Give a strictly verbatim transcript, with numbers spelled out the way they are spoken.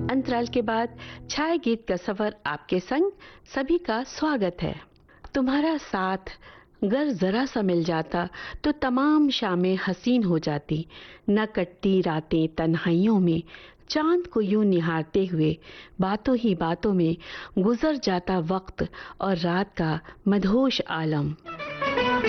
अंतराल के बाद छाया गीत का सफर आपके संग सभी का स्वागत है। तुम्हारा साथ अगर जरा सा मिल जाता तो तमाम शामें हसीन हो जाती, न कटती रातें तन्हाइयों में, चांद को यूं निहारते हुए बातों ही बातों में गुजर जाता वक्त और रात का मदहोश आलम।